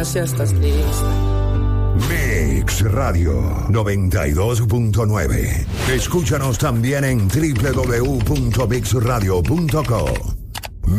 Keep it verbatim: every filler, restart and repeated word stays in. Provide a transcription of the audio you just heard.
ya estás lista. Mix Radio noventa y dos punto nueve. Escúchanos también en doble u doble u doble u punto mix radio punto co.